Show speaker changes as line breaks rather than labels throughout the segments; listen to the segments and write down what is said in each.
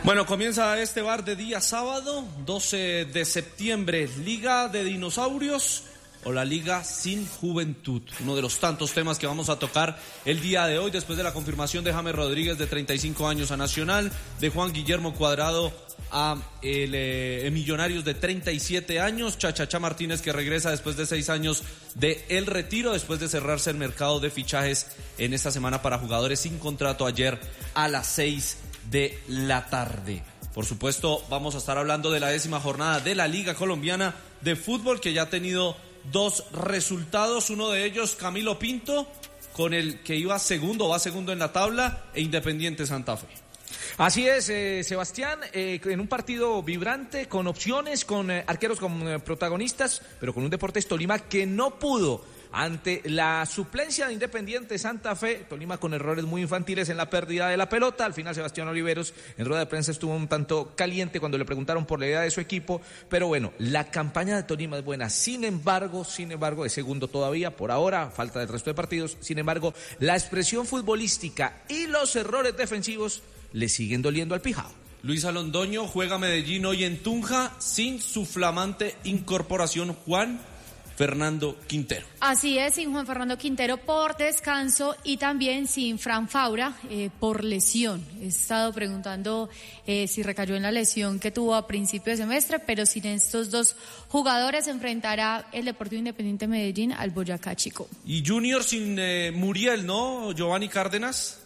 Bueno, comienza este bar de día sábado, 12 de septiembre, Liga de Dinosaurios o la Liga sin Juventud. Uno de los tantos temas que vamos a tocar el día de hoy, después de la confirmación de James Rodríguez de 35 años a Nacional, de Juan Guillermo Cuadrado a Millonarios de 37 años, Chachacha Martínez que regresa después de 6 años de el retiro, después de cerrarse el mercado de fichajes en esta semana para jugadores sin contrato ayer a las 6 de la tarde. Por supuesto, vamos a estar hablando de la 10ª jornada de la Liga Colombiana de Fútbol, que ya ha tenido 2 resultados, uno de ellos Camilo Pinto, con el que va segundo en la tabla, e Independiente Santa Fe.
Así es, Sebastián, en un partido vibrante, con opciones, con arqueros como protagonistas, pero con un Deportes Tolima que no pudo ante la suplencia de Independiente Santa Fe. Tolima con errores muy infantiles en la pérdida de la pelota. Al final Sebastián Oliveros en rueda de prensa estuvo un tanto caliente cuando le preguntaron por la idea de su equipo, pero bueno, la campaña de Tolima es buena. Sin embargo, es segundo todavía por ahora, falta del resto de partidos. Sin embargo, la expresión futbolística y los errores defensivos le siguen doliendo al Pijao.
Luis Alondoño juega Medellín hoy en Tunja sin su flamante incorporación Juan Fernando Quintero.
Así es, sin Juan Fernando Quintero por descanso y también sin Fran Faura por lesión. He estado preguntando si recayó en la lesión que tuvo a principio de semestre, pero sin estos 2 jugadores enfrentará el Deportivo Independiente Medellín al Boyacá Chico.
Y Junior sin Muriel, ¿no, Giovanni Cárdenas?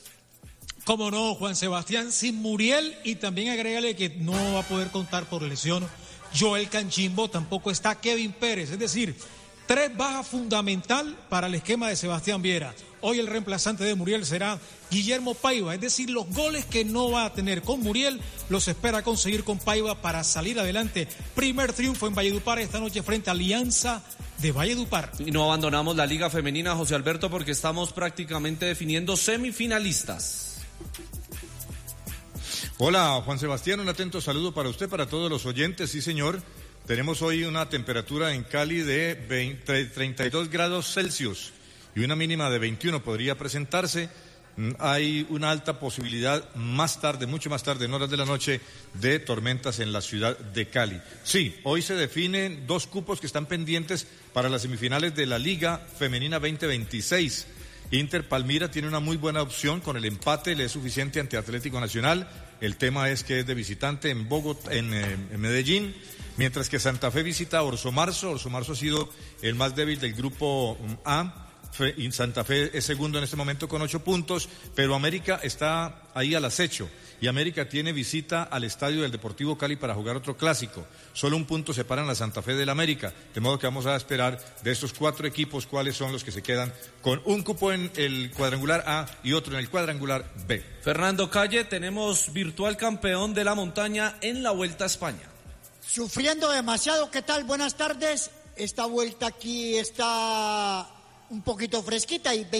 Cómo no, Juan Sebastián, sin Muriel, y también agrégale que no va a poder contar por lesión Joel Canchimbo, tampoco está Kevin Pérez, es decir, 3 bajas fundamental para el esquema de Sebastián Viera. Hoy el reemplazante de Muriel será Guillermo Paiva, es decir, los goles que no va a tener con Muriel los espera conseguir con Paiva para salir adelante. Primer triunfo en Valledupar esta noche frente a Alianza de Valledupar.
Y no abandonamos la Liga Femenina, José Alberto, porque estamos prácticamente definiendo semifinalistas.
Hola, Juan Sebastián, un atento saludo para usted, para todos los oyentes. Sí, señor, tenemos hoy una temperatura en Cali de 32 grados Celsius y una mínima de 21 podría presentarse. Hay una alta posibilidad más tarde, mucho más tarde, en horas de la noche, de tormentas en la ciudad de Cali. Sí, hoy se definen 2 cupos que están pendientes para las semifinales de la Liga Femenina 2026. Inter Palmira tiene una muy buena opción, con el empate le es suficiente ante Atlético Nacional. El tema es que es de visitante en Bogotá, en Medellín, mientras que Santa Fe visita a Orso Marzo. Orso Marzo ha sido el más débil del grupo A. Y Santa Fe es segundo en este momento con 8 puntos, pero América está ahí al acecho. Y América tiene visita al estadio del Deportivo Cali para jugar otro clásico. Solo 1 punto separan a Santa Fe del América, de modo que vamos a esperar de estos 4 equipos cuáles son los que se quedan con un cupo en el cuadrangular A y otro en el cuadrangular B.
Fernando Calle, tenemos virtual campeón de la montaña en la Vuelta a España.
Sufriendo demasiado, ¿qué tal? Buenas tardes. Esta vuelta aquí está un poquito fresquita y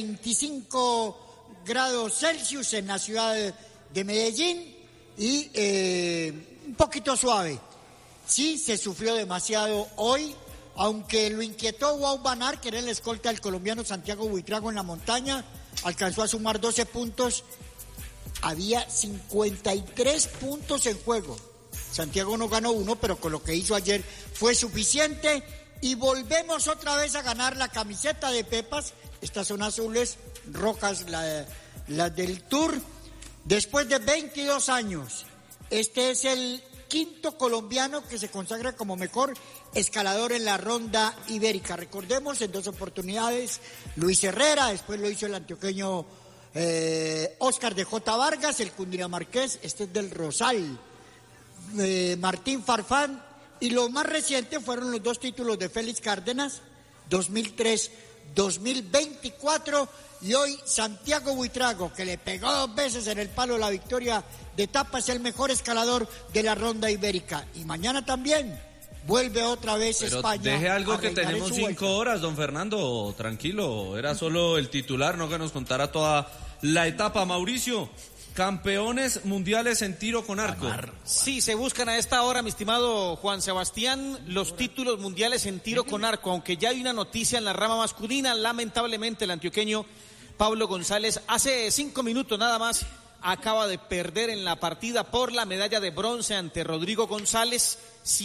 25 grados Celsius en la ciudad de Medellín y un poquito suave. Sí, se sufrió demasiado hoy, aunque lo inquietó Wout van Aert, que era el escolta del colombiano Santiago Buitrago en la montaña, alcanzó a sumar 12 puntos, había 53 puntos en juego. Santiago no ganó 1, pero con lo que hizo ayer fue suficiente. Y volvemos otra vez a ganar la camiseta de Pepas. Estas son azules, rojas las del Tour. Después de 22 años, este es el 5º colombiano que se consagra como mejor escalador en la ronda ibérica. Recordemos, en 2 oportunidades, Luis Herrera, después lo hizo el antioqueño Oscar de J. Vargas, el cundinamarqués, este es del Rosal, Martín Farfán. Y lo más reciente fueron los 2 títulos de Félix Cárdenas, 2003-2024, y hoy Santiago Buitrago, que le pegó 2 veces en el palo la victoria de etapa, es el mejor escalador de la ronda ibérica. Y mañana también vuelve otra vez
Pero
España.
Deje algo
a
que
reinar
tenemos
en su
5
vuelta.
horas, don Fernando, tranquilo, era solo el titular, no que nos contara toda la etapa. Mauricio, campeones mundiales en tiro con arco.
Sí, se buscan a esta hora, mi estimado Juan Sebastián, los títulos mundiales en tiro con arco, aunque ya hay una noticia en la rama masculina. Lamentablemente el antioqueño Pablo González hace 5 minutos nada más acaba de perder en la partida por la medalla de bronce ante Rodrigo González,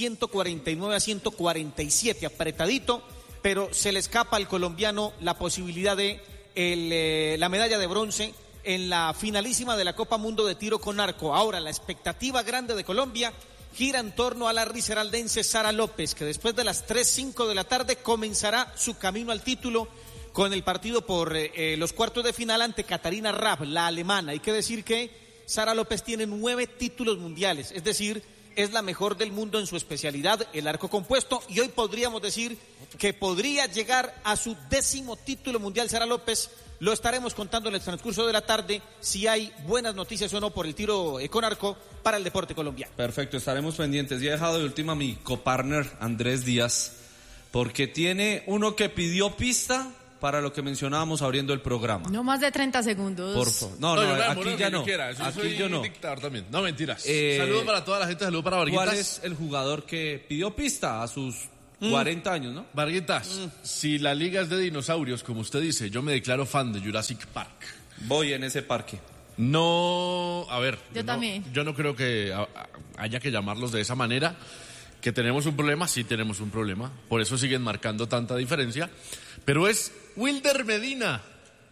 149-147, apretadito, pero se le escapa al colombiano la posibilidad de la medalla de bronce en la finalísima de la Copa Mundo de Tiro con Arco. Ahora la expectativa grande de Colombia gira en torno a la risaraldense Sara López, que después de las 3:05 de la tarde comenzará su camino al título con el partido por los cuartos de final ante Catarina Raab, la alemana. Hay que decir que Sara López tiene 9 títulos mundiales, es decir, es la mejor del mundo en su especialidad, el arco compuesto, y hoy podríamos decir que podría llegar a su 10º título mundial Sara López. Lo estaremos contando en el transcurso de la tarde, si hay buenas noticias o no por el tiro con arco para el deporte colombiano.
Perfecto, estaremos pendientes. Y he dejado de última a mi copartner Andrés Díaz, porque tiene uno que pidió pista para lo que mencionábamos abriendo el programa.
No más de 30 segundos.
Por favor. No, aquí ya no. Aquí yo no.
Dictador también. No, mentiras. Saludos para toda la gente, saludos para Varguitas.
¿Cuál es el jugador que pidió pista a sus 40 años, no?
Varguitas, si la liga es de dinosaurios, como usted dice, yo me declaro fan de Jurassic Park.
Voy en ese parque.
No, a ver.
Yo también.
Yo no creo que haya que llamarlos de esa manera. Que tenemos un problema, sí tenemos un problema. Por eso siguen marcando tanta diferencia. Pero es Wilder Medina,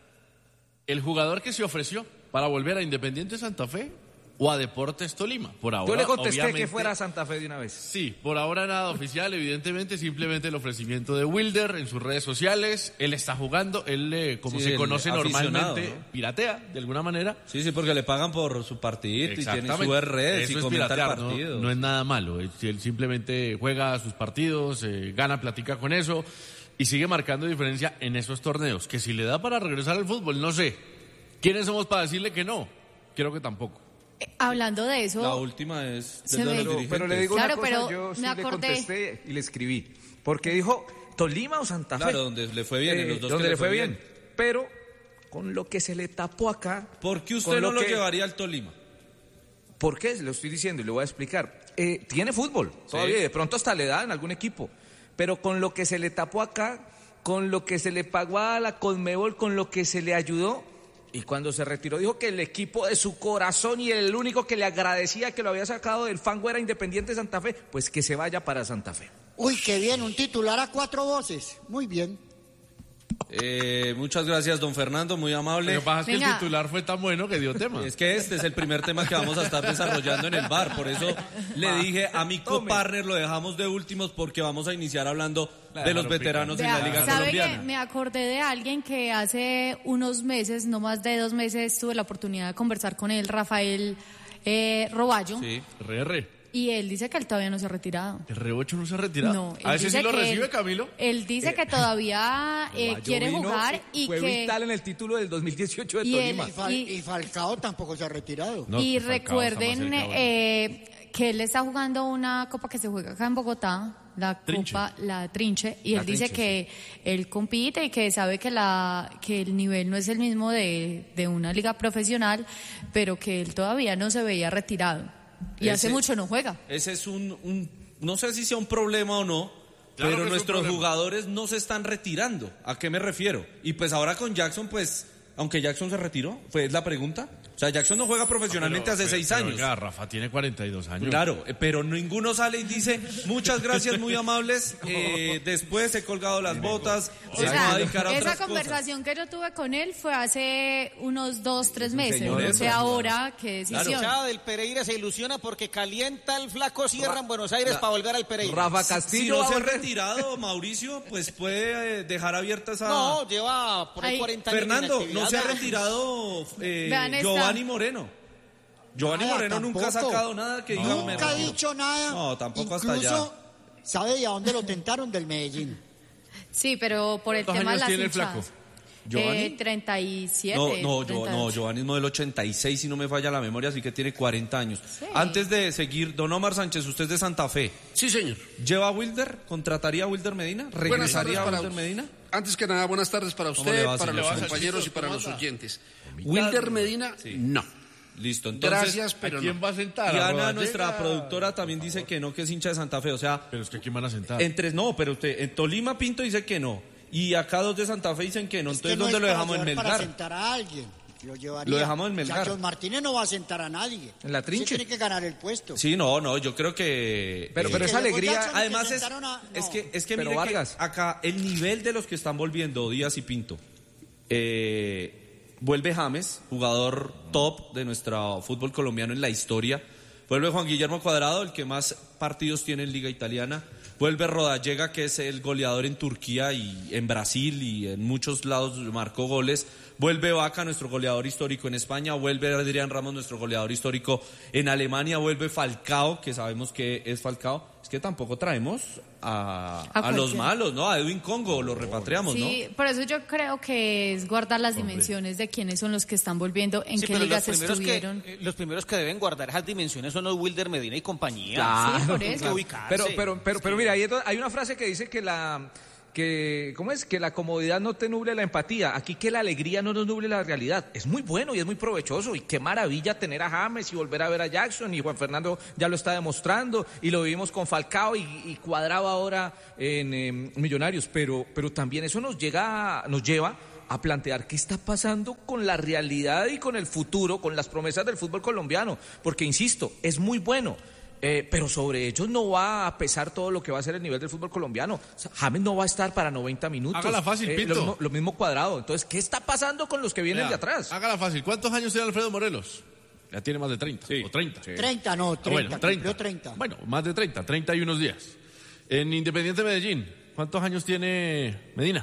el jugador que se ofreció para volver a Independiente Santa Fe o a Deportes Tolima. Por ahora,
yo le contesté
obviamente,
que fuera a Santa Fe de una vez.
Sí, por ahora nada oficial, evidentemente, simplemente el ofrecimiento de Wilder en sus redes sociales. Él está jugando, él, como se conoce normalmente, ¿no? Piratea, de alguna manera.
Sí, porque le pagan por su partidito y tiene sus redes y comenta el partido.
No es nada malo, él simplemente juega sus partidos, gana, platica con eso y sigue marcando diferencia en esos torneos. Que si le da para regresar al fútbol, no sé. ¿Quiénes somos para decirle que no? Creo que tampoco.
Hablando de eso,
la última es
pero le digo
claro,
una cosa,
pero
yo sí
me
le
acordé.
contesté y le escribí, porque dijo Tolima o Santa Fe.
Claro, donde le fue bien, en los dos
donde
que
le fue bien. Pero con lo que se le tapó acá.
¿Por qué usted no lo llevaría al Tolima?
¿Por qué? Le estoy diciendo y le voy a explicar. Tiene fútbol, todavía, de pronto hasta le da en algún equipo, pero con lo que se le tapó acá, con lo que se le pagó a la Conmebol, con lo que se le ayudó. Y cuando se retiró dijo que el equipo de su corazón y el único que le agradecía que lo había sacado del fango era Independiente Santa Fe, pues que se vaya para Santa Fe.
Uy, qué bien, un titular a 4 voces. Muy bien.
Muchas gracias, don Fernando, muy amable.
Lo que pasa es que el titular fue tan bueno que dio tema.
Es que este es el primer tema que vamos a estar desarrollando en el bar. Por eso le dije a mi copartner, lo dejamos de últimos porque vamos a iniciar hablando de los veteranos en la Liga Colombiana.
¿Sabe que me acordé de alguien que hace unos meses, no más de 2 meses, tuve la oportunidad de conversar con él, Rafael Roballo?
Sí, RR.
Y él dice que él todavía no se ha retirado.
¿El R8 no se ha retirado?
No.
¿A ese sí lo recibe, Camilo?
Él dice que todavía quiere jugar y
fue
que...
vital en el título del 2018 de Tolima.
Y Falcao tampoco se ha retirado.
No,
y
Falcao
recuerden que él está jugando una copa que se juega acá en Bogotá, la
Trinche.
Copa La Trinche, y él dice que él compite y que sabe que el nivel no es el mismo de una liga profesional, pero que él todavía no se veía retirado. Y hace mucho no juega.
Ese es no sé si sea un problema o no, claro, pero nuestros jugadores no se están retirando. ¿A qué me refiero? Y pues ahora con Jackson, pues, aunque Jackson se retiró, es la pregunta. O sea, Jackson no juega profesionalmente hace 6 años.
Oiga, Rafa tiene 42 años.
Claro, pero ninguno sale y dice, muchas gracias, muy amables, después he colgado las botas,
O sea, esa conversación que yo tuve con él fue hace unos 2-3 meses. No sé ahora qué decisión.
La del Pereira se ilusiona porque calienta el flaco Sierra en Buenos Aires para volver al Pereira.
Rafa Castillo.
Si no se ha retirado, Mauricio, pues puede dejar abierta esa...
No, lleva por ahí 40 años.
Fernando, no se ha retirado Giovanni Moreno. Giovanni Moreno
tampoco.
Nunca ha sacado nada que diga.
Nunca ha dicho nada.
No, tampoco
incluso,
hasta allá.
¿Sabe de a dónde lo tentaron? Del Medellín.
Sí, pero por el tema de las
tiene el flaco?
hinchadas.
¿Giovanni?
37.
No, Giovanni es modelo 86, si no me falla la memoria, así que tiene 40 años.
Sí.
Antes de seguir, don Omar Sánchez, usted es de Santa Fe.
Sí, señor.
¿Lleva a Wilder? ¿Contrataría a Wilder Medina? ¿Regresaría a Wilder Medina?
Antes que nada, buenas tardes para usted, para los compañeros y para los oyentes. Wilder Medina, no.
Listo, entonces...
Gracias, pero
¿A quién va a sentar?
Y
¿A
Ana,
Rodallega?
nuestra productora, también dice que no, que es hincha de Santa Fe, o sea...
Pero es que ¿quién van a sentar?
Pero usted, en Tolima Pinto dice que no, y acá 2 de Santa Fe dicen que no, entonces
que no
¿dónde
es
lo
para
dejamos? En
llevar para
Melgar.
sentar a alguien. Lo llevaría.
Lo dejamos en Melgar.
Chacho Martínez no va a sentar a nadie.
En la trinche.
Sí tiene que ganar el puesto.
Sí, no, yo creo que...
Pero esa alegría...
Además es que
pero
mire
Vargas.
que acá el nivel de los que están volviendo, Díaz y Pinto, vuelve James, jugador top de nuestro fútbol colombiano en la historia, vuelve Juan Guillermo Cuadrado, el que más partidos tiene en Liga Italiana, vuelve Rodallega, que es el goleador en Turquía y en Brasil y en muchos lados marcó goles, vuelve Vaca, nuestro goleador histórico en España, vuelve Adrián Ramos, nuestro goleador histórico en Alemania, vuelve Falcao, que sabemos que es Falcao. Es que tampoco traemos a los malos, ¿no? A Edwin Congo, lo repatriamos, ¿no?
Sí, por eso yo creo que es guardar las dimensiones de quiénes son los que están volviendo, en qué ligas estuvieron.
Los primeros que deben guardar esas dimensiones son los Wilder Medina y compañía.
Claro, sí, por eso.
Pero mira, hay una frase que dice que ¿cómo es? Que la comodidad no te nuble la empatía. Aquí que la alegría no nos nuble la realidad. Es muy bueno y es muy provechoso. Y qué maravilla tener a James y volver a ver a Jackson. Y Juan Fernando ya lo está demostrando. Y lo vivimos con Falcao y Cuadrado ahora en Millonarios. Pero también eso nos lleva a plantear qué está pasando con la realidad y con el futuro, con las promesas del fútbol colombiano. Porque, insisto, es muy bueno. Pero sobre ellos no va a pesar todo lo que va a ser el nivel del fútbol colombiano. O sea, James no va a estar para 90 minutos.
Hágala fácil, Pinto.
Lo mismo Cuadrado. Entonces, ¿qué está pasando con los que vienen de atrás?
Hágala fácil. ¿Cuántos años tiene Alfredo Morelos? Ya tiene más de 30. Sí. ¿O 30? Sí.
30, no, 30.
Bueno, 30. Bueno, más de 30. 30 y unos días. En Independiente Medellín, ¿cuántos años tiene Medina?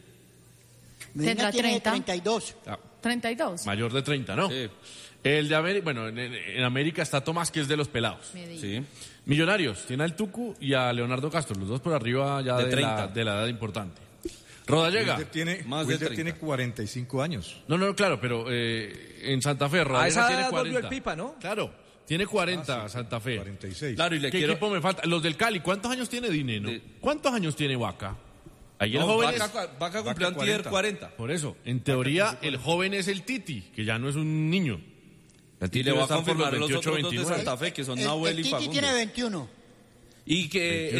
Medina tiene
30.
32.
32.
Mayor de 30, ¿no? Sí. El de América, bueno, en América está Tomás, que es de los pelados.
Sí.
Millonarios, tiene al Tucu y a Leonardo Castro, los dos por arriba ya de 30. De la edad importante. Rodallega.
Wilder tiene 45 años.
No, claro, pero en Santa Fe, Rodallega tiene 40.
Volvió el Pipa, ¿no?
Claro, tiene 40 Santa Fe.
46.
Claro, y
¿Qué equipo me falta? Los del Cali, ¿cuántos años tiene Dineno? ¿Cuántos años tiene Vaca? Ahí el joven
Vaca cumplió antier 40.
Por eso, en teoría, el joven es el Titi, que ya no es un niño.
Y le va a conformar los otros dos de Santa Fe, que son Nahuel y Facundo.
Titi tiene 21.
Y que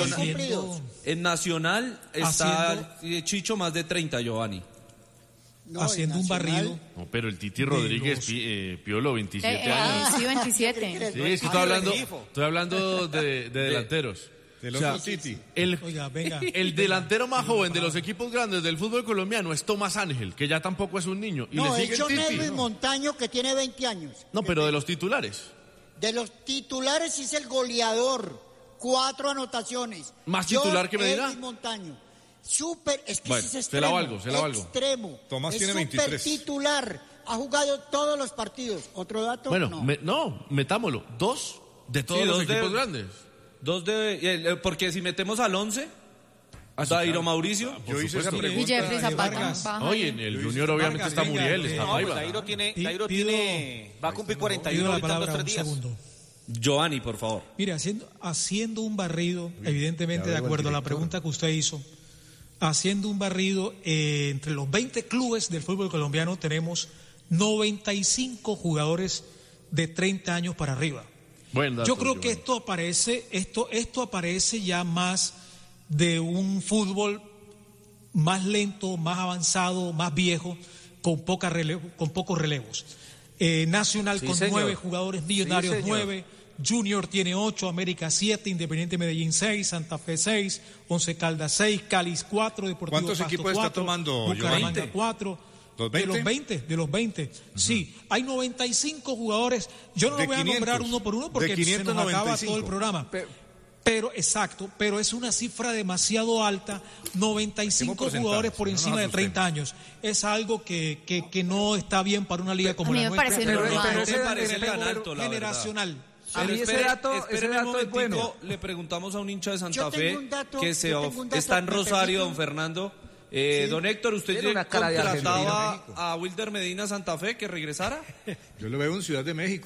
en Nacional está Chicho más de 30, Giovanni.
No,
haciendo un barrido.
No, pero el Titi Rodríguez, Piolo, 27 años.
Sí, 27.
Sí, es que estoy hablando de delanteros.
Del otro Titi.
El delantero más joven de los equipos grandes del fútbol colombiano es Tomás Ángel, que ya tampoco es un niño. Y
no,
le sigue
es John
Titi.
Edwin Montaño, que tiene 20 años.
No, pero de los titulares.
De los titulares es el goleador. 4 anotaciones.
¿Más titular que Medina?
Edwin Montaño. Es que
bueno,
es extremo.
Se la valgo.
Extremo.
Tomás tiene
23.
23.
Titular. Ha jugado todos los partidos. ¿Otro dato?
Bueno,
no.
metámoslo. 2 de todos los equipos grandes.
2 porque si metemos al 11, Dairo Mauricio.
Yo hice esa pregunta.
Y Jeffrey Zapata.
Oye, en el Junior obviamente está Muriel, está Paiva.
Dairo va a cumplir 41 ahorita en 2-3 días.
Giovanni, por favor.
Mire, haciendo un barrido, evidentemente de acuerdo a la pregunta que usted hizo, haciendo un barrido entre los 20 clubes del fútbol colombiano tenemos 95 jugadores de 30 años para arriba. Yo creo que esto aparece ya más de un fútbol más lento, más avanzado, más viejo, con pocos relevos. Nacional
sí,
con
señor.
9 jugadores, Millonarios 9, Junior tiene 8, América 7, Independiente Medellín 6, Santa Fe 6, Once Caldas 6, Cali 4, Deportivo
¿Cuántos
Pasto
equipos
4,
está tomando
Bucaramanga 4. ¿De los 20? Uh-huh. Sí, hay 95 jugadores. Yo no lo voy a nombrar uno por uno porque se nos acaba todo el programa. Pero es una cifra demasiado alta. 95 jugadores por encima de 30 años. Es algo que no está bien para una liga como la nuestra.
Pero
me parece tan alto, la
generacional.
A mí ese dato es bueno.
Le preguntamos a un hincha de Santa
Yo
Fe
tengo un dato,
que está en Rosario, don Fernando. Don Héctor, ¿usted contrataba a Wilder Medina Santa Fe que regresara?
Yo lo veo en Ciudad de México.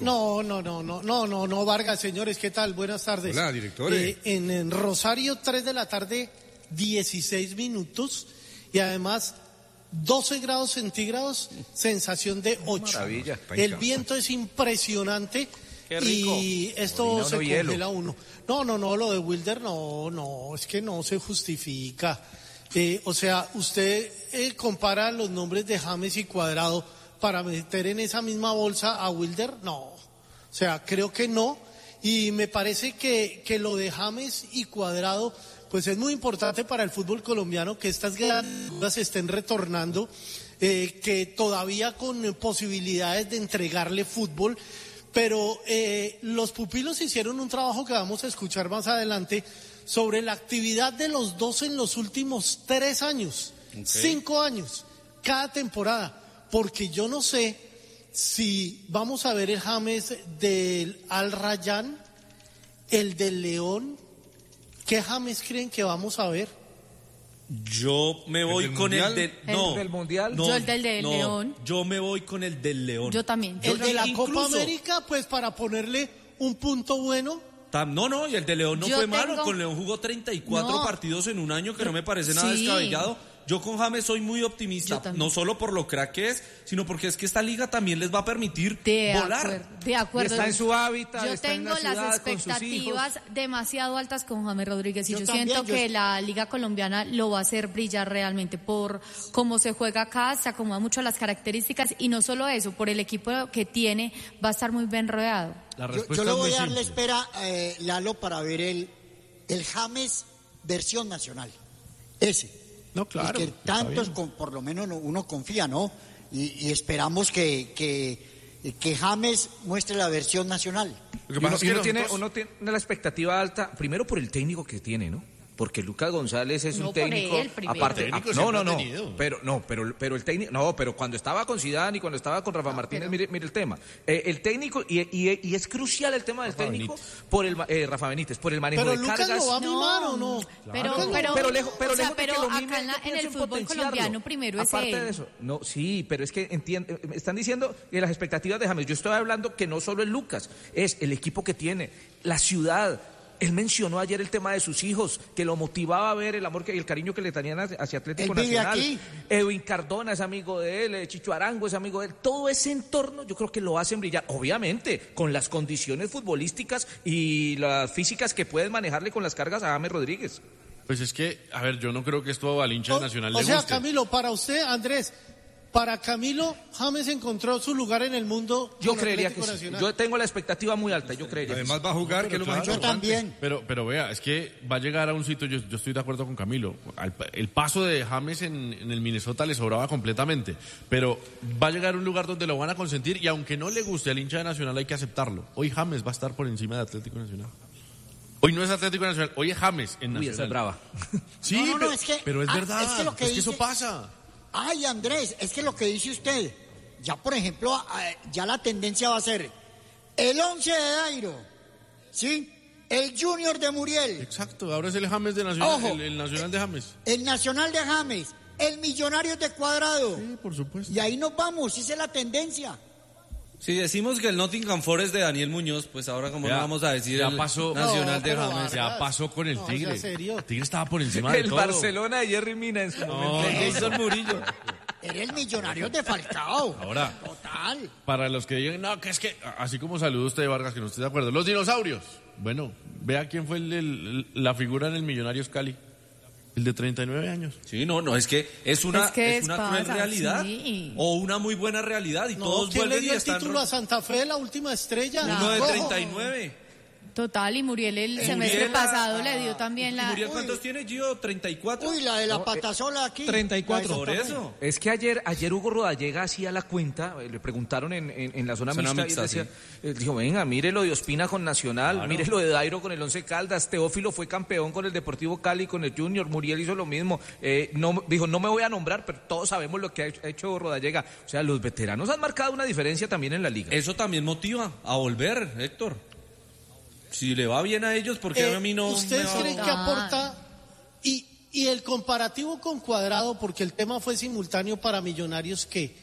No, Vargas, señores, ¿qué tal? Buenas tardes.
Hola, director.
En Rosario, 3 de la tarde, 16 minutos, y además 12 grados centígrados, sensación de 8.
Maravilla.
El viento es impresionante.
Qué rico.
Y esto se
hielo.
congela uno. No, lo de Wilder no, es que no se justifica. O sea, usted compara los nombres de James y Cuadrado, para meter en esa misma bolsa a Wilder, no. O sea, creo que no. Y me parece que lo de James y Cuadrado, pues es muy importante para el fútbol colombiano que estas grandes se estén retornando, que todavía con posibilidades de entregarle fútbol, pero los pupilos hicieron un trabajo que vamos a escuchar más adelante sobre la actividad de los dos en los últimos 3 años, 5 años, cada temporada, porque yo no sé si vamos a ver el James del Al Rayyan, el del León. ¿Qué James creen que vamos a ver?
Yo me voy con el del... No,
¿El del Mundial?
no,
Yo el del León.
Yo me voy con el del León.
Yo también.
El de la
incluso-
Copa América, pues para ponerle un punto bueno.
No, y el de León no
Yo
fue malo.
tengo-
Con León jugó 34
No.
partidos en un año, que no me parece nada
Sí.
descabellado. Yo con James soy muy optimista,
Yo también.
no solo por lo crack que es, sino porque es que esta liga también les va a permitir volar.
De acuerdo.
Y está en su hábitat,
Yo
está en
tengo
la ciudad
las
con sus
expectativas demasiado altas con James Rodríguez y yo
también,
siento que la liga colombiana lo va a hacer brillar realmente por cómo se juega acá, se acomoda mucho a las características y no solo eso, por el equipo que tiene va a estar muy bien rodeado.
La
Yo
respuesta
le
es
voy
muy
a dar la
simple.
espera, Lalo, para ver el James versión nacional. Ese.
No, claro.
El que tantos, por lo menos uno confía, ¿no? Y esperamos que James muestre la versión nacional.
Lo que pasa es que
uno tiene la expectativa alta, primero por el técnico que tiene, ¿no? Porque Lucas González es
No
un
por
técnico
él primero.
aparte
Técnico
no,
siempre
no,
ha
no,
tenido.
pero el técnico pero cuando estaba con Zidane y cuando estaba con Rafa Martínez, mire el tema. El técnico y es crucial el tema del técnico por el Rafa Benítez, por el manejo
Pero
de
Lucas
cargas.
lo va a mimar o no.
Pero lejos
o sea,
de que
pero
lo
acá
mime,
en
yo
el
pienso en
fútbol
potenciarlo.
colombiano primero es
Aparte
él.
de eso, no, sí, pero es que están diciendo que las expectativas de James, yo estoy hablando que no solo es Lucas, es el equipo que tiene, la ciudad. Él mencionó ayer el tema de sus hijos, que lo motivaba a ver el amor y el cariño que le tenían hacia Atlético
Él vive
Nacional.
aquí.
Edwin Cardona es amigo de él, Chicho Arango es amigo de él. Todo ese entorno yo creo que lo hacen brillar, obviamente, con las condiciones futbolísticas y las físicas que pueden manejarle con las cargas a James Rodríguez.
Pues es que, a ver, yo no creo que esto al hincha de Nacional
O
le
sea,
guste.
Camilo, para usted, Andrés, para Camilo, James encontró su lugar en el mundo.
Yo
con
creería
Atlético
que sí.
Nacional.
Yo tengo la expectativa muy alta, yo creería.
Además va a jugar, que es lo más
Yo
importante.
también.
Pero vea, es que va a llegar a un sitio, yo estoy de acuerdo con Camilo, el paso de James en el Minnesota le sobraba completamente, pero va a llegar a un lugar donde lo van a consentir y aunque no le guste al hincha de Nacional hay que aceptarlo. Hoy James va a estar por encima de Atlético Nacional. Hoy no es Atlético Nacional, hoy es James en
Uy,
Nacional.
esa es brava.
Sí,
No,
pero,
es que-
pero es verdad,
es que lo que
eso
dice-
pasa.
Ay, Andrés, es que lo que dice usted, ya por ejemplo, ya la tendencia va a ser el 11 de Dairo, ¿sí? El Junior de Muriel,
Exacto, ahora es el James de Nacional,
Ojo.
el Nacional de James.
el Nacional de James, el Millonarios de Cuadrado.
Sí, por supuesto.
Y ahí nos vamos, esa es la tendencia.
Si decimos que el Nottingham Forest de Daniel Muñoz, pues ahora como
Ya,
no vamos a decir
ya
el
pasó.
Nacional
No,
de
pero
James.
Ya pasó con el
No,
Tigre.
¿en serio?
El Tigre estaba por encima de
El
todo.
Barcelona de Jerry Mina en su momento.
El Jason Murillo.
Era el Millonarios de Falcao.
Ahora.
Total.
Para los que digan, no, que es que, así como saludo usted, Vargas, que no estoy de acuerdo. Los dinosaurios. Bueno, vea quién fue la figura en el Millonarios Cali. El de 39 años.
Sí, no, es que es una cruel
pasa,
realidad
sí.
o una muy buena realidad y
No,
todos
¿quién le
vuelven y
dio el
están
título a Santa Fe, la última estrella?
uno de
Rojo.
39.
Total, y Muriel el
Muriel,
semestre pasado le dio también
¿Y
la...
Muriel cuántos tiene, Gio? ¿34?
Uy, la de la patasola aquí.
34.
Por eso.
Es que ayer Hugo Rodallega hacía la cuenta, le preguntaron en la zona
Zona
mixta,
mixta,
y decía, dijo, venga, mire lo de Ospina con Nacional, mire lo de Dairo con el Once Caldas, Teófilo fue campeón con el Deportivo Cali, con el Junior, Muriel hizo lo mismo, dijo, no me voy a nombrar, pero todos sabemos lo que ha hecho Rodallega. O sea, los veteranos han marcado una diferencia también en la liga.
Eso también motiva a volver, Héctor. Si le va bien a ellos, ¿por qué a mí no
¿Ustedes
me va?
creen que aporta? Y el comparativo con Cuadrado, porque el tema fue simultáneo para Millonarios, ¿qué?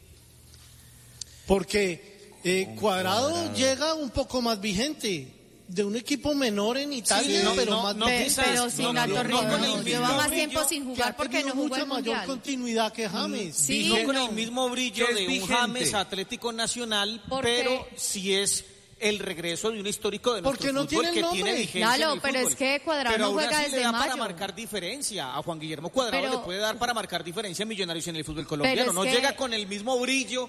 Porque Cuadrado llega un poco más vigente, de un equipo menor en Italia,
Sí,
pero
no,
más
no,
vigente.
Pero sin la
con el
Torre,
mismo
lleva más
brillo
tiempo sin
que
jugar
ha
porque
tenido
no jugó
mucha
el
mayor
Mundial.
continuidad que James.
Sí,
No con
no.
el mismo brillo
Que es
de un
vigente.
James Atlético Nacional,
¿Por qué?
pero sí es el regreso de un histórico de nuestro
Porque no
fútbol
tiene el
que
nombre.
tiene vigencia
Lalo,
en el
pero
fútbol.
es que Cuadrado
Pero
no
aún
juega
así le
desde
da para
mayo.
marcar diferencia. A Juan Guillermo Cuadrado
Pero-
le puede dar para marcar diferencia a Millonarios en el fútbol colombiano.
es
No
que-
llega con el mismo brillo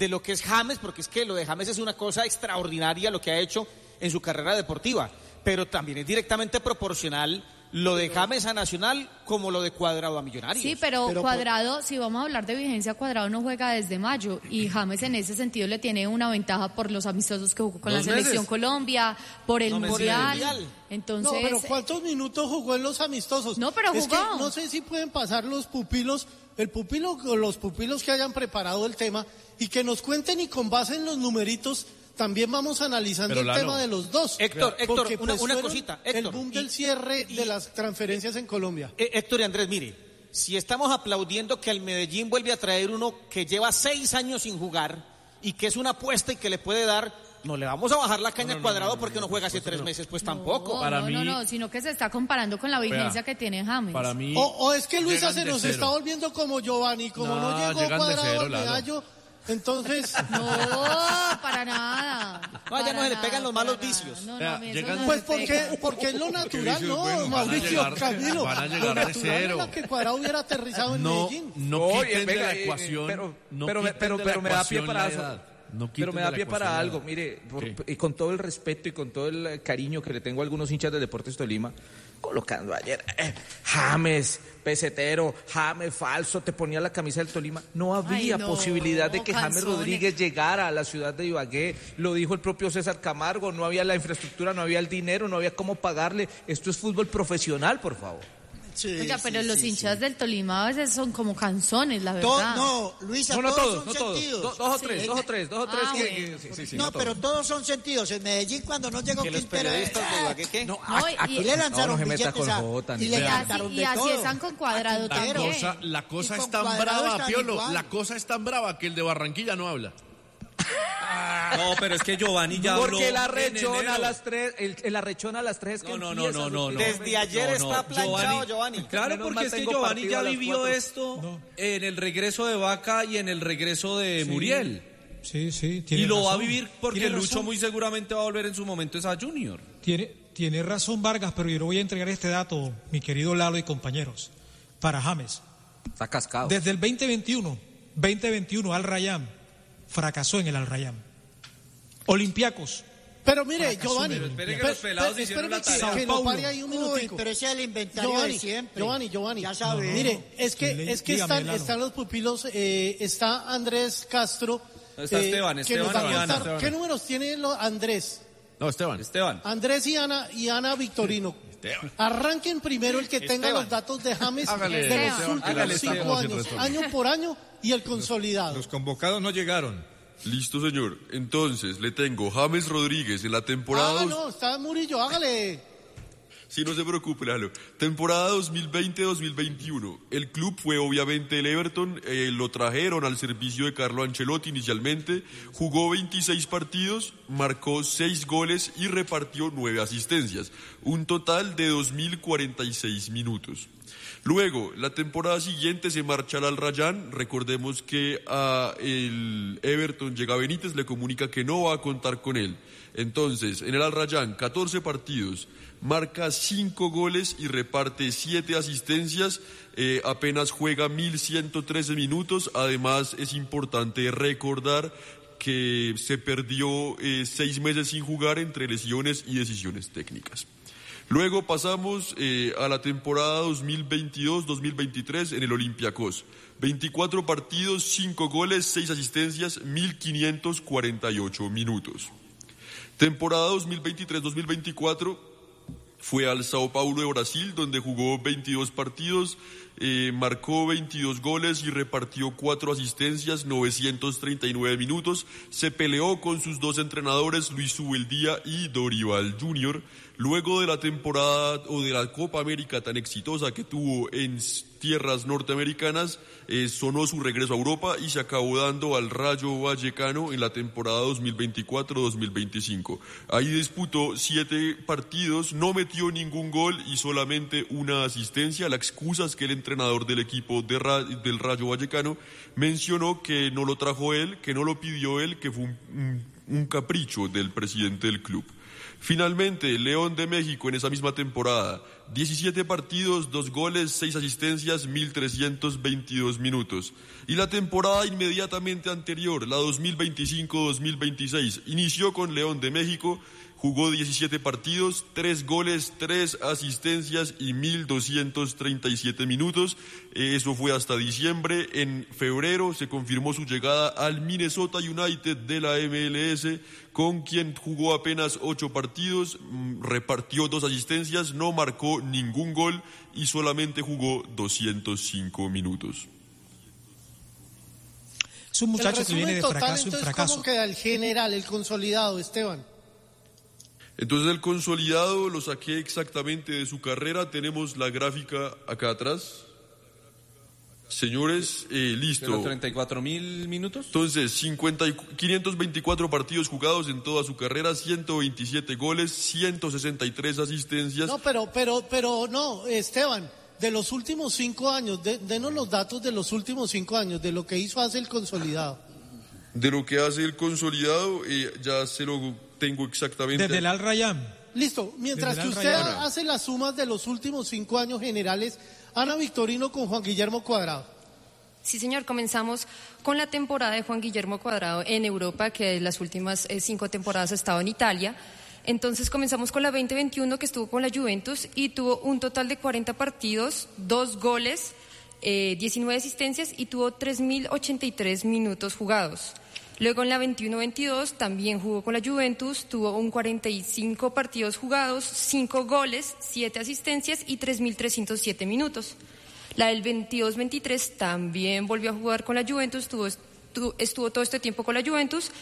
de lo que es James, porque es que lo de James es una cosa extraordinaria lo que ha hecho en su carrera deportiva, pero también es directamente proporcional lo de James a Nacional como lo de Cuadrado a Millonarios.
Sí, pero Cuadrado, si vamos a hablar de vigencia, Cuadrado no juega desde mayo y James en ese sentido le tiene una ventaja por los amistosos que jugó con la Selección Colombia, por el Mundial. Entonces,
no, pero ¿cuántos minutos jugó en los amistosos?
No, pero jugó.
Es que no sé si pueden pasar los pupilos o los pupilos que hayan preparado el tema y que nos cuenten y con base en los numeritos también vamos analizando el tema de los dos.
Héctor,
porque,
una cosita. Héctor,
el boom del cierre de las transferencias en Colombia.
Héctor y Andrés, mire, si estamos aplaudiendo que el Medellín vuelve a traer uno que lleva 6 años sin jugar y que es una apuesta y que le puede dar, no le vamos a bajar la caña a Cuadrado porque no juega hace 3 meses, pues tampoco.
No, sino que se está comparando con la vigencia que tiene James.
Para mí,
o es que Luisa se nos está volviendo como Giovanni, como no llegó Cuadrado al medallo. Entonces,
no, para nada.
No, allá no se le pegan los malos vicios.
Pues porque es lo natural, ¿no, Mauricio? Camilo,
van a llegar de cero.
Era que Cuadrado hubiera aterrizado en Medellín.
No quiten de la ecuación.
Pero me da pie para eso. Pero me da pie para algo, mire, y con todo el respeto y con todo el cariño que le tengo a algunos hinchas de Deportes Tolima, colocando ayer James, pesetero, James falso, te ponía la camisa del Tolima. No había posibilidad de que James Rodríguez llegara a la ciudad de Ibagué. Lo dijo el propio César Camargo, no había la infraestructura, no había el dinero, no había cómo pagarle. Esto es fútbol profesional, por favor.
Oiga, pero los hinchas del Tolima a veces son como canzones, la verdad.
Luisa,
no
todos
son
son sentidos.
Dos o tres.
No, pero todos son sentidos. En Medellín, cuando no llegó Quintero...
¿Qué?
Aquí le lanzaron
billetes
y le cantaron de todo.
Y así están con Cuadrado también.
La cosa es tan brava, Piolo. La cosa es tan brava que el de Barranquilla no habla.
No, pero es que Giovanni ya habló.
Porque el arrechón a las 3, el arrechón a las 3 que
No.
Desde ayer está planchado, Giovanni.
Claro, porque es que Giovanni ya vivió esto en el regreso de Vaca y en el regreso de Muriel.
Sí,
y lo va a vivir porque Lucho muy seguramente va a volver en su momento a Junior.
Tiene razón Vargas, pero yo le voy a entregar este dato, mi querido Lalo y compañeros, para James.
Está cascado.
Desde el 2021 Al Rayyan fracasó en el Al Rayyan. Olympiacos.
Pero mire, Giovanni,
espere que los pelados hicieron la tarea.
Que lo pare ahí un minutico.
Pero ese es el inventario de siempre.
Giovanni,
ya sabe.
Mire, es que están los pupilos, está Andrés Castro.
Está Esteban
y Ana. ¿Qué números tiene Andrés?
No, Esteban.
Andrés y Ana Victorino. Arranquen primero el que tenga los datos de James de los últimos 5 años, año por año, y el consolidado.
Los convocados no llegaron.
Listo, señor. Entonces, le tengo James Rodríguez en la temporada...
no, está Murillo, hágale.
Sí, no se preocupe, Lalo. Temporada 2020-2021. El club fue obviamente el Everton, lo trajeron al servicio de Carlo Ancelotti inicialmente, jugó 26 partidos, marcó 6 goles y repartió 9 asistencias, un total de 2.046 minutos. Luego, la temporada siguiente se marcha al Al Rayyan. Recordemos que a el Everton llega Benítez, le comunica que no va a contar con él. Entonces, en el Al Rayyan, 14 partidos, marca 5 goles y reparte 7 asistencias, apenas juega 1.113 minutos. Además, es importante recordar que se perdió 6 meses sin jugar entre lesiones y decisiones técnicas. Luego pasamos a la temporada 2022-2023 en el Olympiacos. 24 partidos, 5 goles, 6 asistencias, 1.548 minutos. Temporada 2023-2024 fue al Sao Paulo de Brasil, donde jugó 22 partidos, marcó 22 goles y repartió 4 asistencias, 939 minutos. Se peleó con sus 2 entrenadores, Luis Ubeldía y Dorival Jr., luego de la temporada o de la Copa América tan exitosa que tuvo en tierras norteamericanas, sonó su regreso a Europa y se acabó dando al Rayo Vallecano en la temporada 2024-2025. Ahí disputó 7 partidos, no metió ningún gol y solamente una asistencia. La excusa es que el entrenador del equipo del Rayo Vallecano mencionó que no lo trajo él, que no lo pidió él, que fue un capricho del presidente del club. Finalmente, León de México en esa misma temporada, 17 partidos, 2 goles, 6 asistencias, 1.322 minutos. Y la temporada inmediatamente anterior, la 2025-2026, inició con León de México, jugó 17 partidos, 3 goles, 3 asistencias y 1.237 minutos. Eso fue hasta diciembre. En febrero se confirmó su llegada al Minnesota United de la MLS, con quien jugó apenas 8 partidos, repartió 2 asistencias, no marcó ningún gol y solamente jugó 205 minutos.
Es un muchacho que viene de fracaso en fracaso.
¿Cómo queda el general, el consolidado, Esteban?
Entonces el consolidado lo saqué exactamente de su carrera. Tenemos la gráfica acá atrás. Señores, listo.
¿34.000 minutos?
Entonces, 524 partidos jugados en toda su carrera, 127 goles, 163 asistencias.
No, pero no, Esteban, de los últimos 5 años, denos los datos de los últimos 5 años, de lo que hace el consolidado.
De lo que hace el consolidado, ya se lo tengo exactamente.
Desde el Al Rayyan.
Listo, mientras que usted hace las sumas de los últimos 5 años generales, Ana Victorino con Juan Guillermo Cuadrado.
Sí, señor, comenzamos con la temporada de Juan Guillermo Cuadrado en Europa, que las últimas 5 temporadas ha estado en Italia. Entonces comenzamos con la 2021, que estuvo con la Juventus y tuvo un total de 40 partidos, 2 goles, 19 asistencias y tuvo 3.083 minutos jugados. Luego en la 21-22 también jugó con la Juventus, tuvo un 45 partidos jugados, 5 goles, 7 asistencias y 3.307 minutos. La del 22-23 también volvió a jugar con la Juventus, estuvo todo este tiempo con la Juventus,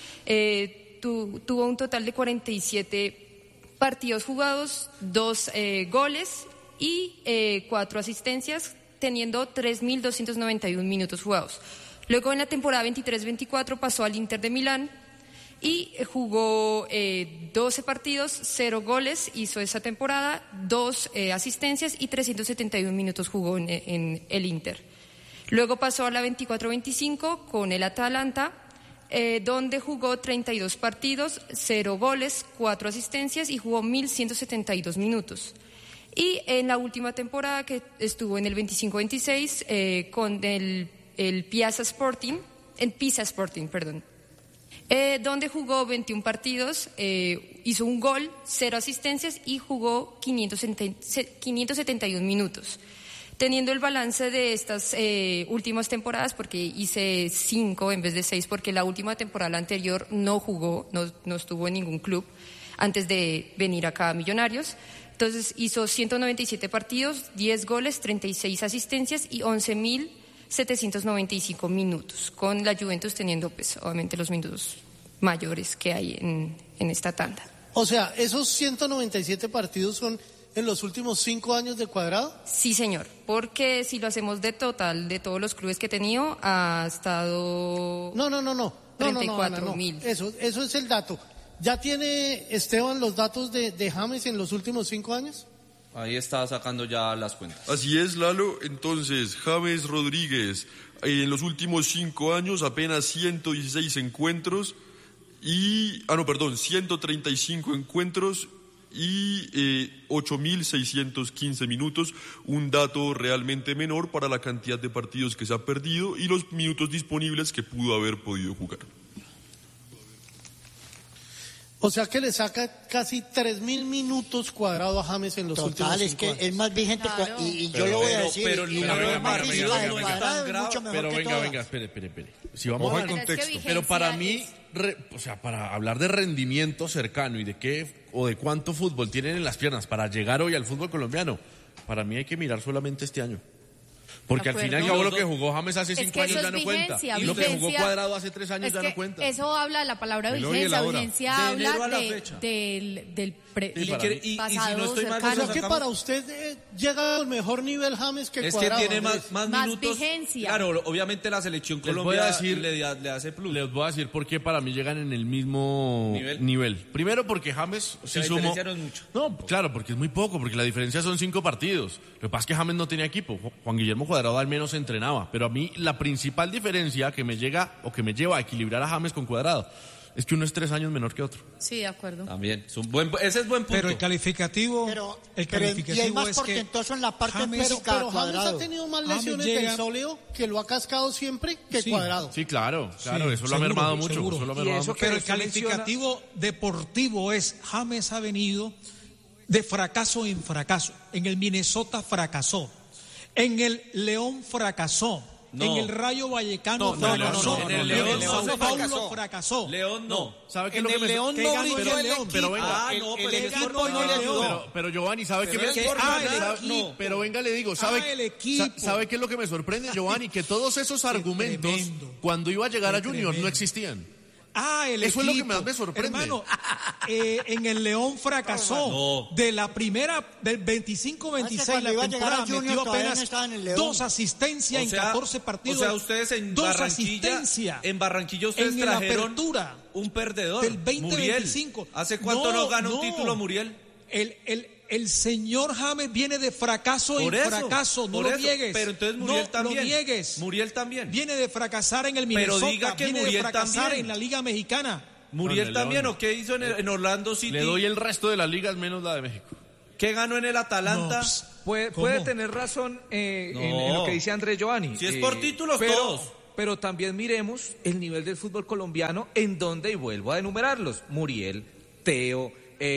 tuvo un total de 47 partidos jugados, 2 goles y 4 asistencias, teniendo 3.291 minutos jugados. Luego en la temporada 23-24 pasó al Inter de Milán y jugó 12 partidos, 0 goles, hizo esa temporada, 2 asistencias y 371 minutos jugó en el Inter. Luego pasó a la 24-25 con el Atalanta, donde jugó 32 partidos, 0 goles, 4 asistencias y jugó 1.172 minutos. Y en la última temporada, que estuvo en el 25-26 con el Pisa Sporting, donde jugó 21 partidos, hizo un gol, 0 asistencias y jugó 571 minutos. Teniendo el balance de estas últimas temporadas, porque hice 5 en vez de 6, porque la última temporada anterior no jugó, no estuvo en ningún club antes de venir acá a Millonarios. Entonces hizo 197 partidos, 10 goles, 36 asistencias y 11.795 minutos, con la Juventus teniendo pues obviamente los minutos mayores que hay en esta tanda.
O sea, ¿esos 197 partidos son en los últimos 5 años de Cuadrado?
Sí, señor, porque si lo hacemos de total de todos los clubes que he tenido, ha estado...
No.
34.000.
Eso es el dato. ¿Ya tiene Esteban los datos de James en los últimos 5 años?
Ahí está sacando ya las cuentas.
Así es, Lalo. Entonces, James Rodríguez, en los últimos 5 años, apenas 116 encuentros 135 encuentros y 8.615 minutos, un dato realmente menor para la cantidad de partidos que se ha perdido y los minutos disponibles que pudo haber podido jugar.
O sea que le saca casi 3.000 minutos Cuadrado a James en los últimos 5 años.
Total, es que es más vigente,
Claro.
y yo lo voy a decir.
Pero
venga, espere. Si vamos al
contexto.
Pero para mí, para hablar de rendimiento cercano y de qué o de cuánto fútbol tienen en las piernas para llegar hoy al fútbol colombiano, para mí hay que mirar solamente este año. Porque al final y al cabo lo que jugó James hace 5 años ya no cuenta. Y lo que jugó Cuadrado hace 3 años ya no cuenta.
Eso habla, la palabra vigencia. Vigencia habla del pasado
si no estoy mal,
cercano.
O sea que para usted llega al mejor nivel James que Cuadrado.
Es que tiene más minutos.
Vigencia.
Claro, obviamente la selección Colombia le hace plus.
Les voy a decir por qué para mí llegan en el mismo nivel. Primero porque James sí sumó. No, claro, porque es muy poco, porque la diferencia son 5 partidos. Lo que pasa es que James no tenía equipo. Juan Guillermo Cuadrado al menos entrenaba, pero a mí la principal diferencia que me lleva a equilibrar a James con Cuadrado Es que uno es 3 años menor que otro.
Sí, de acuerdo.
También, ese es buen punto.
Pero el calificativo,
y el más portentoso en la parte física,
pero James
Cuadrado.
ha tenido más lesiones del sóleo, que lo ha cascado siempre, que Cuadrado.
Sí, claro, eso lo ha
seguro,
mermado mucho.
seguro.
Eso lo ha mermado mucho.
Pero el calificativo deportivo es, James ha venido de fracaso en fracaso. En el Minnesota fracasó, en el León fracasó, en el Rayo Vallecano fracasó,
en el León
Sao Paulo fracasó.
León no.
¿Sabe qué
En
es lo
el
que
León no brilló el equipo.
Pero venga,
el equipo no le ayudó.
pero Giovanni, ¿sabe qué me
sorprende?
Pero venga, le digo, ¿sabe qué es lo que me sorprende, Giovanni? Que todos esos argumentos, cuando iba a llegar a Junior, no existían. Eso es lo que más me sorprende.
Hermano, en el León fracasó. De la primera, del 25-26, la temporada metió apenas 2 asistencias en 14 partidos.
O sea, ustedes en Barranquilla ustedes
en
trajeron
apertura
un perdedor.
del 2025.
¿Hace cuánto no gana un título Muriel?
El señor James viene de fracaso en fracaso, no lo niegues.
Pero entonces Muriel también.
No lo niegues.
Muriel también.
Viene de fracasar en el Minnesota,
pero diga que
viene
Muriel
de fracasar
también.
en la Liga Mexicana.
Muriel también, ¿o qué hizo en Orlando City?
Le doy el resto de las ligas menos la de México.
¿Qué ganó en el Atalanta?
Puede tener razón en lo que dice Andrés Giovanni.
Si es por títulos todos.
Pero también miremos el nivel del fútbol colombiano, en donde, y vuelvo a enumerarlos, Muriel, Teo,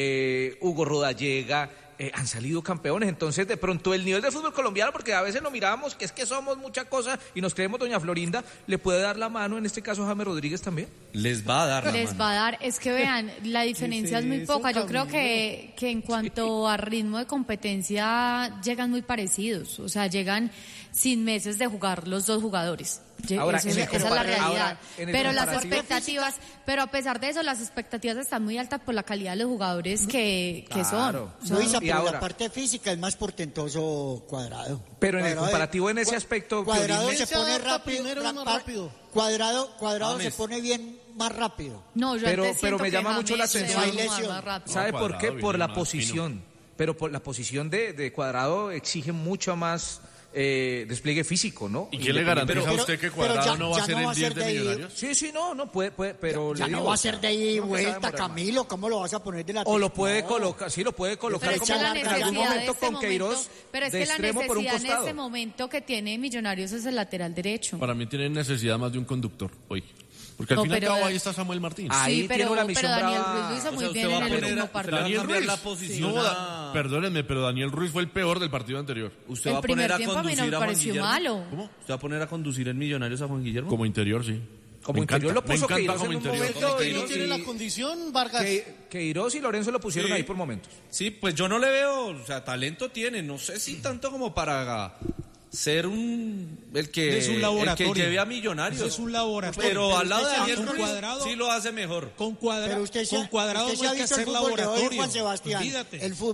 Hugo Rodallega, han salido campeones. Entonces, de pronto, el nivel del fútbol colombiano, porque a veces lo miramos, que es que somos mucha cosa y nos creemos doña Florinda, le puede dar la mano, en este caso, James Rodríguez también.
Les va a dar la mano.
Les va a dar, es que vean, la diferencia es muy poca. Yo creo que en cuanto a ritmo de competencia llegan muy parecidos, o sea, llegan sin meses de jugar los dos jugadores.
Ahora,
esa es la realidad. Pero las
expectativas,
pero a pesar de eso, las expectativas están muy altas por la calidad de los jugadores que son.
Luisa, pero ahora, la parte física es más portentoso Cuadrado.
Pero en el comparativo en ese aspecto,
Cuadrado se pone rápido. Cuadrado se pone bien más rápido.
No,
pero me llama mucho la atención. ¿Sabe por qué? Por la posición. Pero por la posición de Cuadrado exige mucho más despliegue físico, ¿no?
¿Y qué le garantiza a usted que Cuadrado no va a ser el 10 de Millonarios?
Sí, no puede, pero
ya no va a ser de ahí vuelta, Camilo, ¿cómo lo vas a poner de la
o lo puede colocar, sí, lo puede colocar como en algún momento con Queiroz.
Pero es que la necesidad en este momento que tiene Millonarios es el lateral derecho.
Para mí tiene necesidad más de un conductor hoy. Porque al fin y al cabo ahí está Samuel Martín.
Ahí tiene una misión
Daniel Ruiz lo hizo muy bien en el último partido.
Daniel Ruiz, la posición. Perdónenme, pero Daniel Ruiz fue el peor del partido anterior.
¿Usted va a poner a conducir
a Juan Guillermo? Malo.
¿Cómo? ¿Usted va a poner a conducir en Millonarios a Juan Guillermo?
Como interior, sí.
Como interior lo puso Queiroz
como
en un
interior.
momento.
No tiene la condición, Vargas.
Queiroz y Lorenzo lo pusieron ahí por momentos.
Sí, pues yo no le veo, o sea, talento tiene, no sé si tanto como para ser el que lleve a Millonarios.
Es un laboratorio.
Pero al lado de Daniel
Ruiz sí
lo hace mejor.
Con Cuadrado no hay que hacer laboratorio.
Juan Sebastián,
olvídate.
El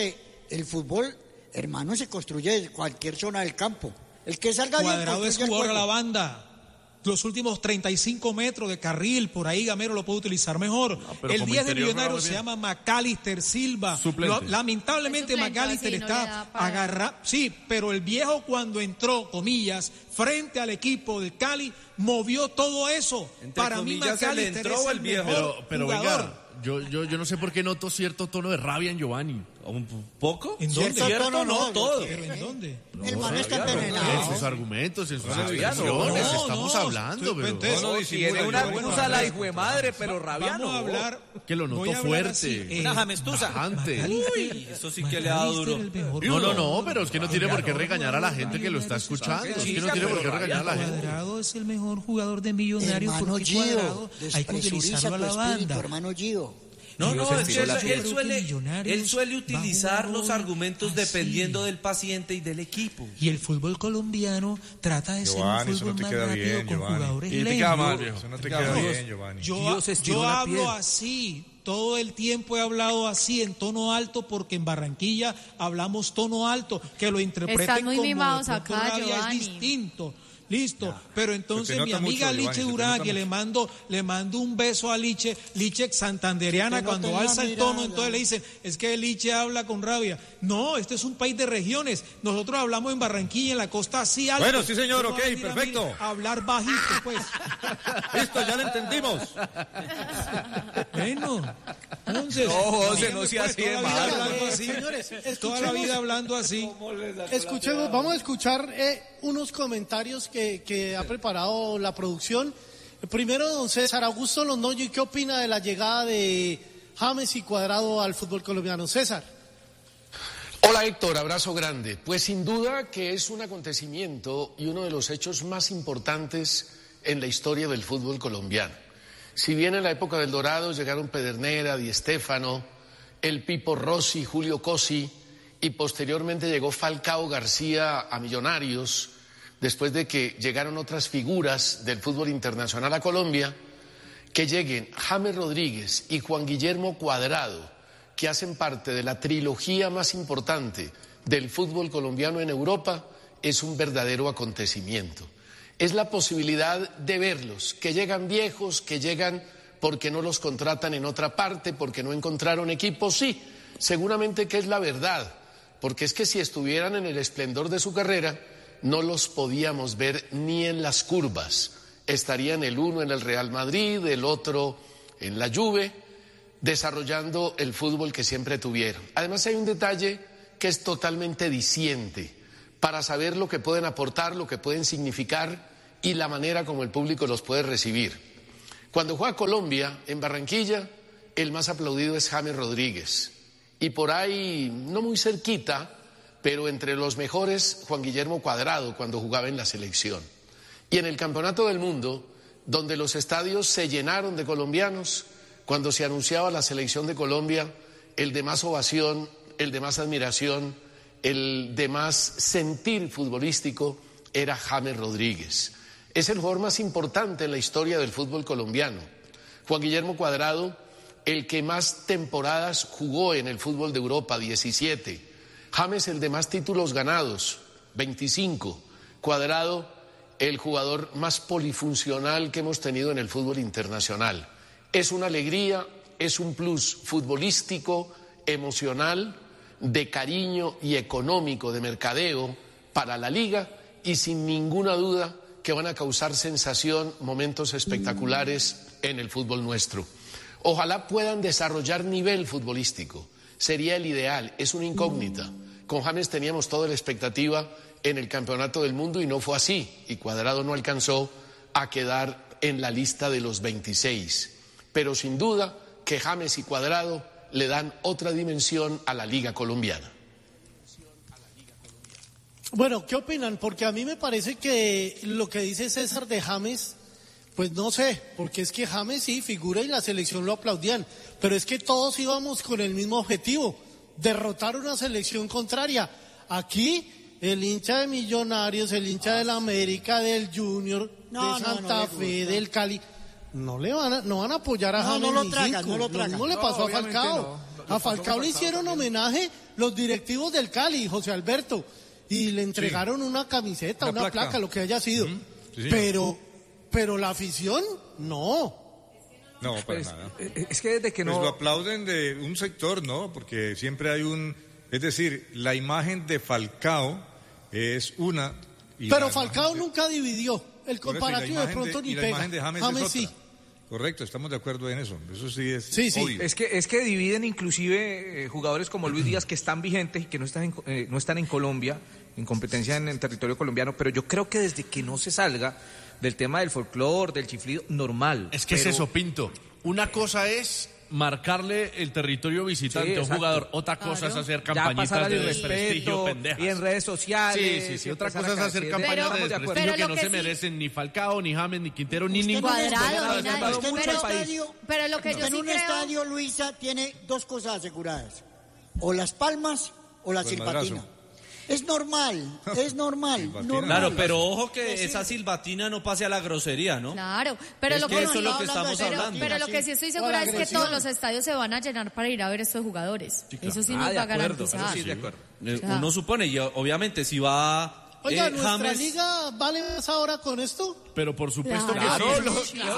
fútbol, hermano, se construye en cualquier zona del campo. El que salga bien
Cuadrado es jugador a la banda. Los últimos 35 metros de carril, por ahí Gamero lo puede utilizar mejor. El 10 de Millonarios se llama Macalister Silva. Lamentablemente Macalister está agarrado. Sí, pero el viejo cuando entró, comillas, frente al equipo del Cali, movió todo eso. Para mí Macalister es el mejor
pero
jugador.
Venga, yo no sé por qué noto cierto tono de rabia en Giovanni.
¿Un poco?
¿En dónde?
Cierto, no, todo.
¿Pero en dónde?
El man está envenenado.
En sus argumentos, en sus explicaciones, estamos hablando, pero...
Tiene una excusa la hijo de madre, pero rabiano.
Vamos a hablar...
Que lo noto fuerte.
Una jamestusa.
Uy, eso sí que le ha dado duro.
No, pero es que no tiene por qué regañar a la gente que lo está escuchando. Es que no tiene por qué regañar a la gente.
Cuadrado es el mejor jugador de Millonarios porque Cuadrado hay que utilizarlo a la banda.
Hermano Gio.
No, es que él suele utilizar los argumentos dependiendo del paciente y del equipo.
Y el fútbol colombiano trata de ser un fútbol más rápido con jugadores lentos.
Eso no te queda bien, Giovanni.
Yo hablo así. Todo el tiempo he hablado así, en tono alto, porque en Barranquilla hablamos tono alto. Que lo interpreten
están muy
como
mimados
de pronto
acá,
rabia
Giovanni.
es distinto. listo.
Ya.
Pero entonces mi amiga Liche Durán, que le mando un beso a Liche santandereana, cuando alza el tono, entonces le dicen, es que Liche habla con rabia. No, este es un país de regiones. Nosotros hablamos en Barranquilla, en la costa así alto.
Bueno, sí señor, ok, perfecto.
Hablar bajito, pues.
Listo, ya lo entendimos.
Bueno, entonces...
No, José, no sea así de malo.
Señores,
toda la vida hablando así.
Escuchemos, vamos a escuchar unos comentarios que ha preparado la producción. Primero, don César Augusto Londoño, ¿qué opina de la llegada de James y Cuadrado al fútbol colombiano? César.
Hola Héctor, abrazo grande. Pues sin duda que es un acontecimiento y uno de los hechos más importantes en la historia del fútbol colombiano. Si bien en la época del Dorado llegaron Pedernera, Di Stéfano, el Pipo Rossi, Julio Cosi, y posteriormente llegó Falcao García a Millonarios, después de que llegaron otras figuras del fútbol internacional a Colombia, que lleguen James Rodríguez y Juan Guillermo Cuadrado, que hacen parte de la trilogía más importante del fútbol colombiano en Europa, es un verdadero acontecimiento. Es la posibilidad de verlos, que llegan viejos, que llegan porque no los contratan en otra parte, porque no encontraron equipo, sí, seguramente que es la verdad, porque es que si estuvieran en el esplendor de su carrera, no los podíamos ver ni en las curvas. Estarían el uno en el Real Madrid, el otro en la Juve, desarrollando el fútbol que siempre tuvieron. Además hay un detalle que es totalmente diciente para saber lo que pueden aportar, lo que pueden significar y la manera como el público los puede recibir. Cuando juega Colombia, en Barranquilla, el más aplaudido es James Rodríguez. Y por ahí, no muy cerquita, pero entre los mejores, Juan Guillermo Cuadrado, cuando jugaba en la selección. Y en el Campeonato del Mundo, donde los estadios se llenaron de colombianos, cuando se anunciaba la selección de Colombia, el de más ovación, el de más admiración, el de más sentir futbolístico era James Rodríguez. Es el jugador más importante en la historia del fútbol colombiano. Juan Guillermo Cuadrado, el que más temporadas jugó en el fútbol de Europa, 17. James, el de más títulos ganados, 25. Cuadrado, el jugador más polifuncional que hemos tenido en el fútbol internacional. Es una alegría, es un plus futbolístico, emocional, de cariño y económico, de mercadeo para la liga y sin ninguna duda que van a causar sensación, momentos espectaculares en el fútbol nuestro. Ojalá puedan desarrollar nivel futbolístico, sería el ideal, es una incógnita. Con James teníamos toda la expectativa en el Campeonato del Mundo y no fue así, y Cuadrado no alcanzó a quedar en la lista de los 26. Pero sin duda que James y Cuadrado le dan otra dimensión a la Liga Colombiana.
Bueno, ¿qué opinan? Porque a mí me parece que lo que dice César de James, pues no sé, porque es que James sí figura y la selección lo aplaudían, pero es que todos íbamos con el mismo objetivo, derrotar una selección contraria. Aquí el hincha de Millonarios, el hincha del América, del Junior, de Santa Fe, del Cali, no van a apoyar a James.
No lo tragan.
Lo mismo le pasó a Falcao. A Falcao le hicieron homenaje los directivos del Cali, José Alberto, y le entregaron una camiseta, una placa, lo que haya sido. Sí, pero la afición, no.
No, para nada.
Es que desde que
pues lo aplauden de un sector, ¿no? Porque siempre hay es decir, la imagen de Falcao es una.
Pero Falcao nunca dividió. El comparativo de pronto ni pega.
La imagen de James
sí.
Correcto, estamos de acuerdo en eso. Eso sí es
obvio. Es que dividen inclusive jugadores como Luis Díaz que están vigentes y que no están en Colombia, en competencia en el territorio colombiano, pero yo creo que desde que no se salga del tema del folclore, del chiflido, normal.
Es que es eso, Pinto. Una cosa es marcarle el territorio visitante a un jugador, otra cosa es hacer campañitas de desprestigio pendejas.
Y en redes sociales.
Sí. Otra cosa es hacer campañas de desprestigio que no se merecen ni Falcao, ni James, ni Quintero, ni ningún
Pero lo que yo sí creo...
En un estadio, Luisa, tiene dos cosas aseguradas. O las palmas o la silbatina. Es normal.
Claro, pero ojo que esa silbatina no pase a la grosería, ¿no?
Claro, pero lo que
eso es lo que estamos hablando.
Pero lo que sí estoy segura es que todos los estadios se van a llenar para ir a ver a estos jugadores. Sí, claro. Eso sí nos va a garantizar.
Sí, de acuerdo.
Uno supone, y obviamente si va
Oiga, ¿nuestra liga vale más ahora con esto?
Pero por supuesto
Claro,
que sí.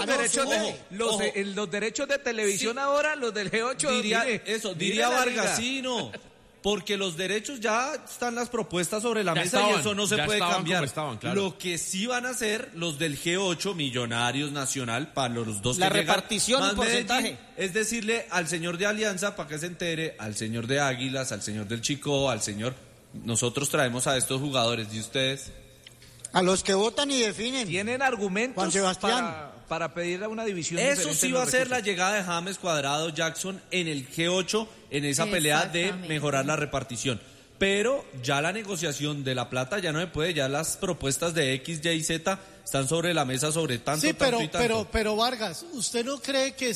los derechos de televisión ahora, los del G8.
Diría Vargas, sí, no. Porque los derechos ya están las propuestas sobre la mesa y eso no se puede cambiar.
Claro.
Lo que sí van a hacer los del G8, Millonarios, Nacional, para los dos
la
que
repartición
llegan,
y porcentaje.
Medellín, es decirle al señor de Alianza para que se entere, al señor de Águilas, al señor del Chico, al señor... Nosotros traemos a estos jugadores, ¿y ustedes?
A los que votan y definen.
¿Tienen argumentos
Juan Sebastián.
para pedir a una división
Eso
diferente
sí
en
va a
los
ser
recursos?
la llegada de James, Cuadrado, Jackson en el G8, en esa pelea de
Exactamente.
mejorar la repartición. Pero ya la negociación de la plata ya no se puede, ya las propuestas de X, Y, Z están sobre la mesa sobre tanto,
Sí,
tanto y tanto.
pero Vargas, ¿usted no cree que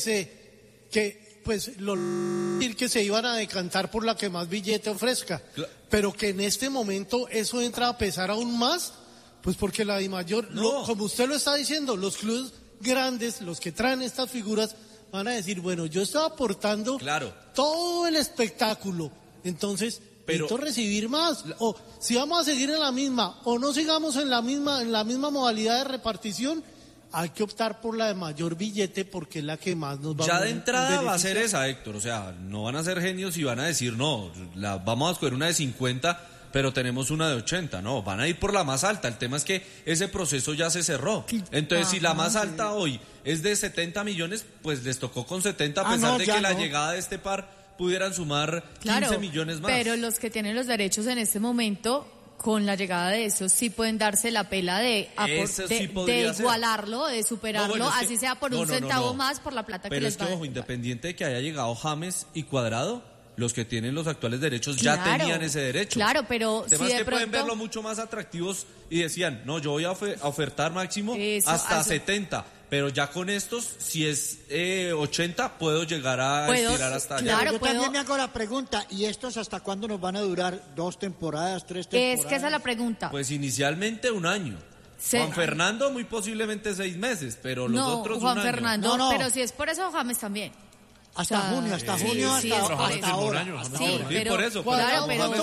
se iban a decantar por la que más billete ofrezca? Pero que en este momento eso entra a pesar aún más, pues porque la DIMAYOR, como usted lo está diciendo, los clubes grandes, los que traen estas figuras, van a decir, bueno, yo estaba aportando todo el espectáculo, entonces necesito recibir más, o si vamos a seguir en la misma, o no sigamos en la misma modalidad de repartición, hay que optar por la de mayor billete porque es la que más nos va a
Ya de entrada va a
beneficiar.
ser esa, Héctor, o sea, no van a ser genios y van a decir, no, vamos a escoger una de 50, pero tenemos una de 80, no, van a ir por la más alta. El tema es que ese proceso ya se cerró. Entonces, si la más alta hoy es de 70 millones, pues les tocó con 70, a pesar de que la llegada de este par pudieran sumar 15 millones más.
Pero los que tienen los derechos en este momento, con la llegada de esos, sí pueden darse la pela de igualarlo, de superarlo, así sea por un centavo más por la plata que les va a dar.
Pero es que, ojo, independiente de que haya llegado James y Cuadrado, los que tienen los actuales derechos ya tenían ese derecho.
Claro, pero
si de pueden verlo mucho más atractivos y decían, no, yo voy a ofertar máximo hasta 70, pero ya con estos, si es 80, puedo llegar a estirar hasta allá.
Claro, yo también me hago la pregunta, ¿y estos hasta cuándo nos van a durar? ¿2 temporadas, 3 temporadas?
Es que esa es la pregunta.
Pues inicialmente 1 año. Juan Fernando muy posiblemente 6 meses, pero los otros
Juan
1 año.
Fernando, pero si es por eso, James también.
Hasta junio, hasta ahora.
Sí,
por eso.
Claro, pero